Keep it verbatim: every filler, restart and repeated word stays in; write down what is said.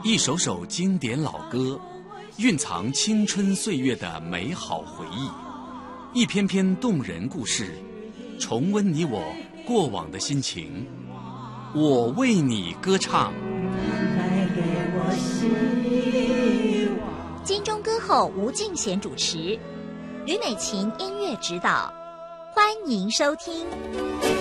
一首首经典老歌，蕴藏青春岁月的美好回忆；一篇篇动人故事，重温你我过往的心情。我为你歌唱。 金钟歌后吴敬贤主持，吕美琴音乐指导，欢迎收听。